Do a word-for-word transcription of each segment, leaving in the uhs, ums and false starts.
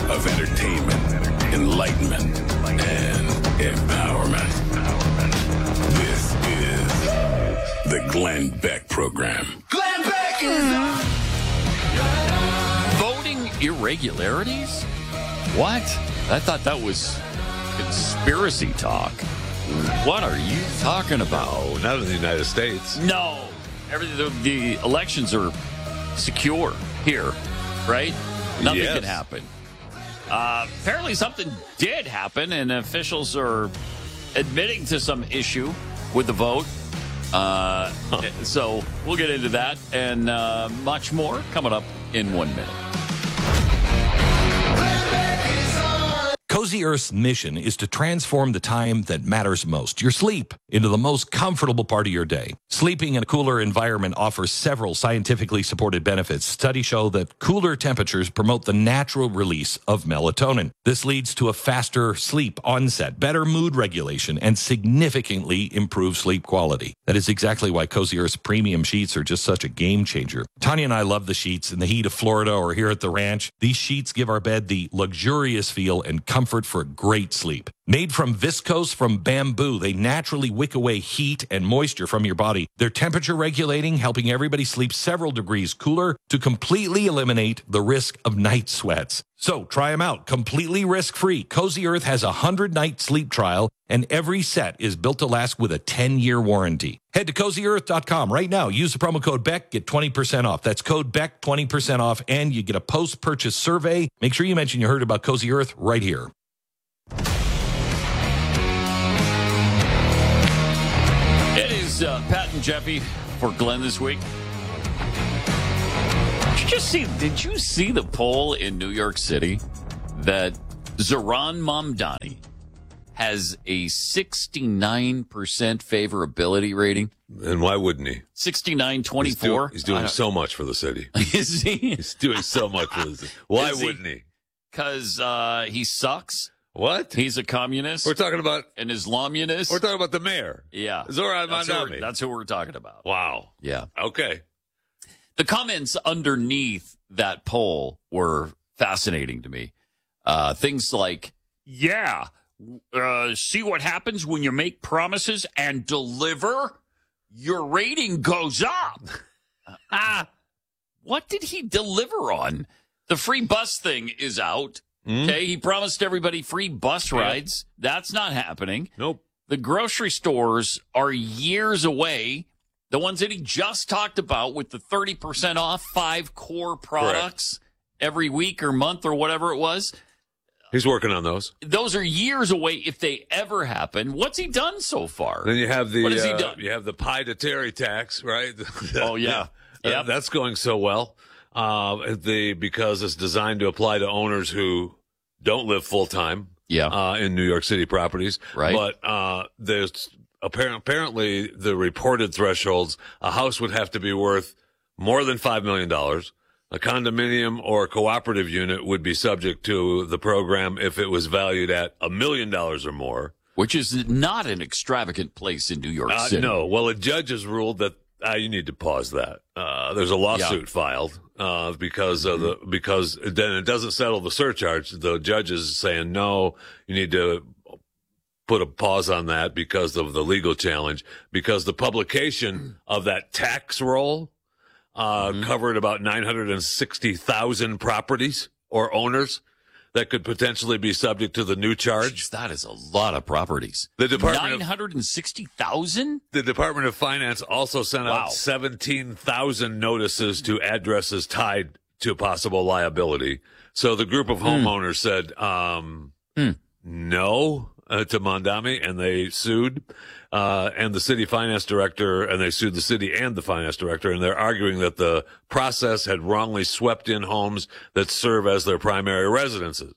of entertainment, enlightenment, and empowerment. This is the Glenn Beck Program. Glenn Beck is on. Voting irregularities? What? I thought that was conspiracy talk. What are you talking about? Oh, not in the United States. No. Everything, the, the elections are secure here, right? Nothing Yes. can happen. Uh, apparently something did happen, and officials are admitting to some issue with the vote. Uh, Huh. So we'll get into that and uh, much more coming up in one minute. Cozy Earth's mission is to transform the time that matters most, your sleep, into the most comfortable part of your day. Sleeping in a cooler environment offers several scientifically supported benefits. Studies show that cooler temperatures promote the natural release of melatonin. This leads to a faster sleep onset, better mood regulation, and significantly improved sleep quality. That is exactly why Cozy Earth's premium sheets are just such a game changer. Tanya and I love the sheets in the heat of Florida or here at the ranch. These sheets give our bed the luxurious feel and comfort for a great sleep. Made from viscose from bamboo, they naturally wick away heat and moisture from your body. They're temperature regulating, helping everybody sleep several degrees cooler to completely eliminate the risk of night sweats. So try them out, completely risk-free. Cozy Earth has a hundred-night sleep trial, and every set is built to last with a ten-year warranty. Head to cozy earth dot com right now. Use the promo code Beck, get twenty percent off. That's code Beck, twenty percent off, and you get a post-purchase survey. Make sure you mention you heard about Cozy Earth right here. It is uh, Pat and Jeffy for Glenn this week. Did you just see? Did you see the poll in New York City that Zohran Mamdani has a sixty-nine percent favorability rating? And why wouldn't he? sixty-nine He's, twenty-four. do, he's doing so much for the city. Is he? He's doing so much for the city. Why Is he? wouldn't he? Because uh, he sucks. What? He's a communist. We're talking about. An Islamunist. We're talking about the mayor. Yeah. Zohran That's who, we're, Mamdani. that's who we're talking about. Wow. Yeah. Okay. The comments underneath that poll were fascinating to me. Uh, things like, yeah, uh, see what happens when you make promises and deliver? Your rating goes up. Ah, what did he deliver on? The free bus thing is out. Mm. Okay, he promised everybody free bus rides. That's not happening. Nope. The grocery stores are years away. The ones that he just talked about with the thirty percent off five core products every week or month or whatever it was. He's working on those. Those are years away if they ever happen. What's he done so far? Then you have the What has he uh, done? you have the pie to Terry tax, right? Oh, yeah. Uh, Yep. that's going so well. Uh, the because it's designed to apply to owners who don't live full time. Yeah. Uh, in New York City properties. Right. But uh, there's apparent, apparently the reported thresholds. A house would have to be worth more than five million dollars. A condominium or cooperative unit would be subject to the program if it was valued at a million dollars or more. Which is not an extravagant place in New York Uh, City. no. Well, a judge has ruled that uh, you need to pause that. Uh, there's a lawsuit Yeah. filed uh, because of the because then it doesn't settle the surcharge. The judge is saying no. You need to put a pause on that because of the legal challenge. Because the publication of that tax roll uh, Mm-hmm. covered about nine hundred sixty thousand properties or owners that could potentially be subject to the new charge. Jeez, that is a lot of properties. The Department of- nine hundred sixty thousand? The Department of Finance also sent Wow. out seventeen thousand notices to addresses tied to possible liability. So the group of homeowners said, um, Hmm. no uh, to Mamdani, and they sued. Uh, and the city finance director, and they sued the city and the finance director, and they're arguing that the process had wrongly swept in homes that serve as their primary residences.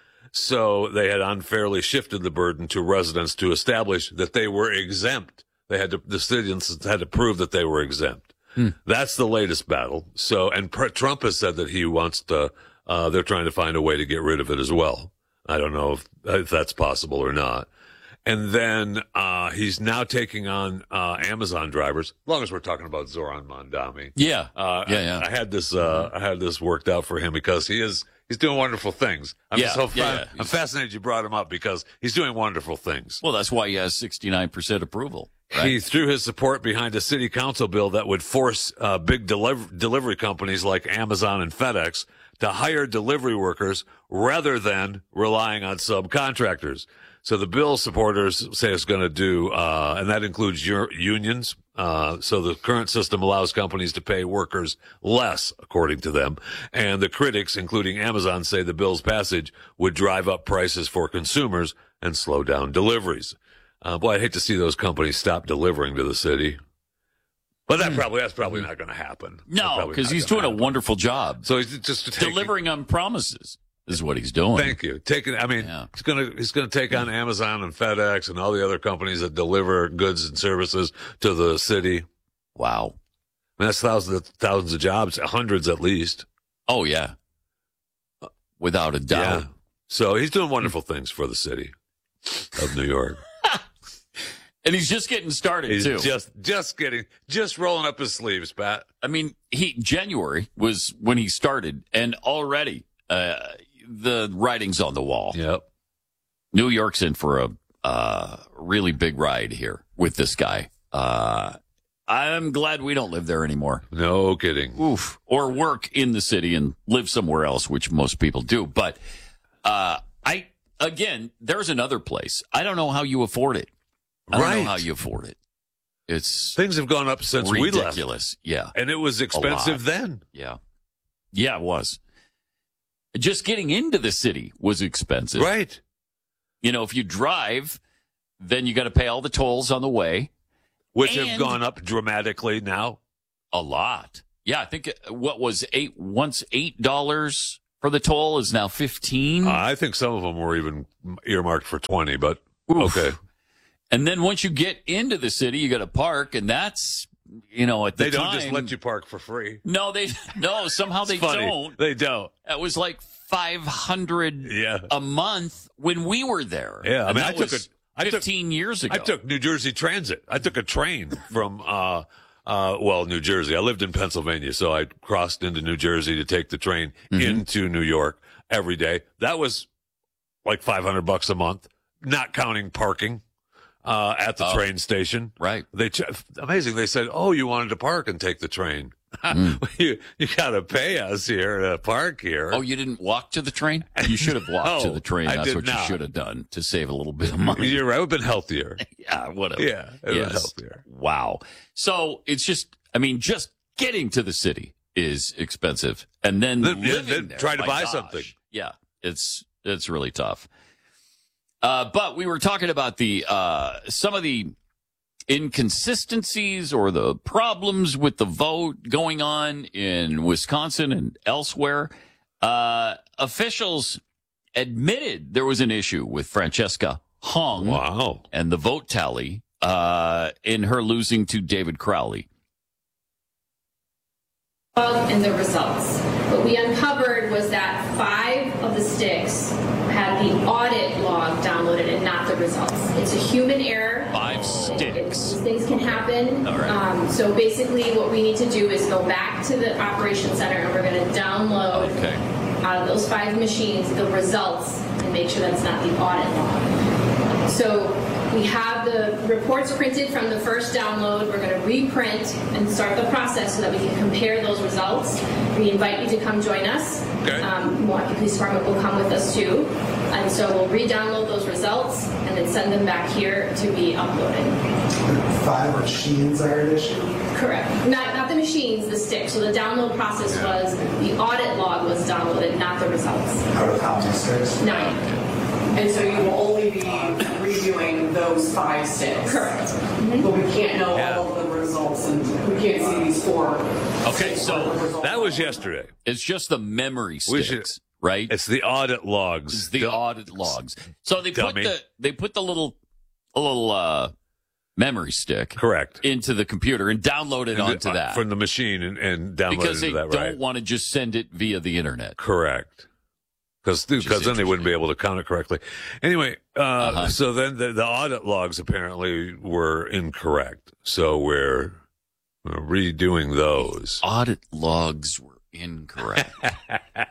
So they had unfairly shifted the burden to residents to establish that they were exempt. They had to, the citizens had to prove that they were exempt. Hmm. That's the latest battle. So, and Pr- Trump has said that he wants to, uh, they're trying to find a way to get rid of it as well. I don't know if, if that's possible or not. And then, uh, he's now taking on, uh, Amazon drivers, as long as we're talking about Zohran Mamdani. Yeah. Uh, yeah, yeah. I, I had this, uh, I had this worked out for him because he is, he's doing wonderful things. I'm Yeah, so yeah, fa- yeah. I'm fascinated you brought him up because he's doing wonderful things. Well, that's why he has sixty-nine percent approval. Right? He threw his support behind a city council bill that would force uh, big deliv- delivery companies like Amazon and FedEx to hire delivery workers rather than relying on subcontractors. So the bill supporters say it's going to do, uh, and that includes your unions. Uh, so the current system allows companies to pay workers less, according to them. And the critics, including Amazon, say the bill's passage would drive up prices for consumers and slow down deliveries. Uh, boy, I'd hate to see those companies stop delivering to the city. But that probably, that's probably not going to happen. That's No, probably because not he's gonna doing a happen. wonderful job. So he's just taking, Delivering on promises is what he's doing. Thank you. Taking, I mean, Yeah. he's gonna he's gonna take on Amazon and FedEx and all the other companies that deliver goods and services to the city. Wow. I mean, that's thousands of thousands of jobs, hundreds at least. Oh, yeah. Without a doubt. Yeah. So he's doing wonderful things for the city of New York. And he's just getting started, He's too. just just getting just rolling up his sleeves, Pat. I mean, he January was when he started, and already uh, the writing's on the wall. Yep. New York's in for a uh, really big ride here with this guy. Uh, I'm glad we don't live there anymore. No kidding. Oof. Or work in the city and live somewhere else, which most people do. But uh, I, again, there's another place. I don't know how you afford it. I don't Right. know how you afford it. It's Things have gone up since we left. ridiculous. Yeah. And it was expensive then. Yeah. Yeah, it was. Just getting into the city was expensive. Right. You know, if you drive, then you got to pay all the tolls on the way. Which And- have gone up dramatically now. A lot. Yeah, I think uh, what was eight once eight dollars for the toll is now fifteen. Uh, I think some of them were even earmarked for twenty, but Oof. okay. And then once you get into the city, you got to park, and that's you know at the They don't time, just let you park for free. No, they no. Somehow they It's funny. don't. They don't. That was like five hundred Yeah. a month when we were there. Yeah, I And mean, that I took was a- I took- fifteen years ago. I took New Jersey Transit. I took a train from, uh, uh, well, New Jersey. I lived in Pennsylvania, so I crossed into New Jersey to take the train Mm-hmm. into New York every day. That was like five hundred bucks a month, not counting parking, uh, at the Oh. train station. right. They, ch- amazing. They said, oh, you wanted to park and take the train. Mm. you, you gotta pay us here to park here. Oh, you didn't walk to the train? You should have walked to No, the train. I That's did what not. you should have done to save a little bit of money. You're right. It would have been healthier. Yeah, whatever. Yeah, it was Yes. healthier. Wow. So it's just, I mean, just getting to the city is expensive, and then Then- yeah, living then there, try to my buy gosh. something. Yeah, it's it's really tough. Uh, but we were talking about the uh, some of the inconsistencies or the problems with the vote going on in Wisconsin and elsewhere. Uh, officials admitted there was an issue with Francesca Hong Wow. and the vote tally uh, in her losing to David Crowley. And the results. What we uncovered was that five of the sticks had the audit log downloaded and not the results. It's a human error. Five sticks. These things can happen. All right. Um, so basically what we need to do is go back to the operations center and we're going to download Okay. out of those five machines the results and make sure that's not the audit log. So we have the reports printed from the first download. We're going to reprint and start the process so that we can compare those results. We invite you to come join us. Okay. Um, Milwaukee Police Department will come with us too. And so we'll re-download those results and then send them back here to be uploaded. Five machines are an issue. Correct. Not not the machines, the sticks. So the download process was the audit log was downloaded, not the results. Out of how many sticks? Nine. And so you will only be reviewing those five sticks. Correct. But we can't know all of the results and we can't see these four. Okay, so That was yesterday. it's just the memory We sticks, should- right? It's the audit logs. It's the Dumb- audit logs. So they put Dummy. the they put the little a little uh, memory stick Correct. into the computer and download it onto Uh, that from the machine and, and download because it they to that, don't right? want to just send it via the internet. Correct. Because then they wouldn't be able to count it correctly. Anyway, uh, Uh-huh. so then the, the audit logs apparently were incorrect. So we're, we're redoing those. Audit logs were incorrect.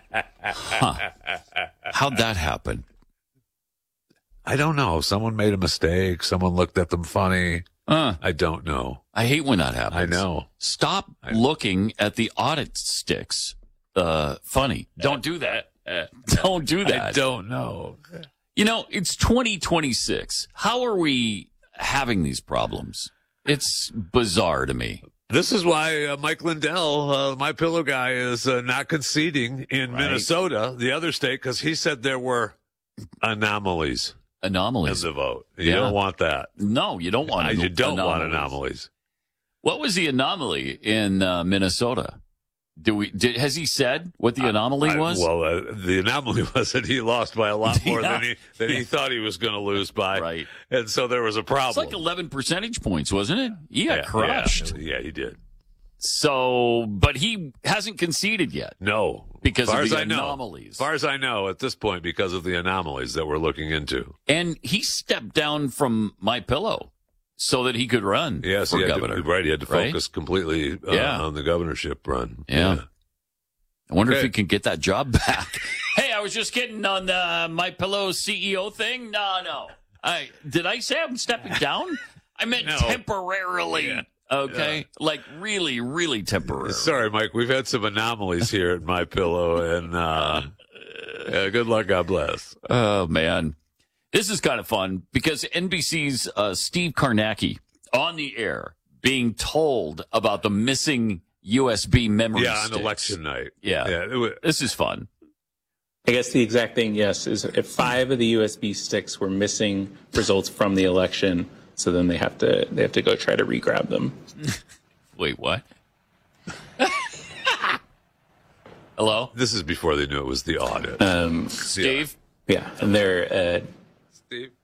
Huh. How'd that happen? I don't know. Someone made a mistake. Someone looked at them funny. Uh, I don't know. I hate when that happens. I know. Stop I- looking at the audit sticks. Uh, funny. Don't do that. Uh, don't do that. I don't know. You know, it's twenty twenty-six. How are we having these problems? It's bizarre to me. This is why uh, Mike Lindell, uh, my pillow guy, is uh, not conceding in Right. Minnesota, the other state, because he said there were anomalies in Anomalies. the vote. You Yeah. don't want that. No, you don't want Uh, anom- you don't want anomalies. anomalies. What was the anomaly in uh, Minnesota? Do we? Did, has he said what the anomaly I- was? well, uh, the anomaly was that he lost by a lot more Yeah. than he than he thought he was going to lose by. Right. And so there was a It's problem. like eleven percentage points, wasn't it? He got Yeah, crushed. Yeah, yeah, he did. So, but he hasn't conceded yet. No, Because as far of as the I know, anomalies. As far as I know, at this point, because of the anomalies that we're looking into. And he stepped down from My Pillow so that he could run Yes, for he had governor. to, right. He had to right? focus completely uh, Yeah. on the governorship run. Yeah. I wonder if Okay. he can get that job back. Hey, I was just kidding on the My Pillow C E O thing. No, no. I did I say I'm stepping down? I meant No. temporarily. Yeah. Okay, like really, really temporary. Sorry, Mike. We've had some anomalies here at My Pillow, and uh, uh, good luck. God bless. Oh man, this is kind of fun because N B C's uh, Steve Kornacki on the air being told about the missing U S B memory Yeah, on sticks. election night. Yeah, yeah. It was, this is fun. I guess the exact thing, yes, is if five of the U S B sticks were missing results from the election, so then they have to they have to go try to re-grab them. Wait, what? Hello, this is before they knew it was the audit. Um, Steve. yeah, and they're uh, Steve.